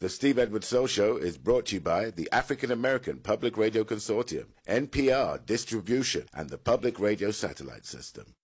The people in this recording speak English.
The Steve Edwards Soul Show is brought to you by the African American Public Radio Consortium, NPR Distribution, and the Public Radio Satellite System.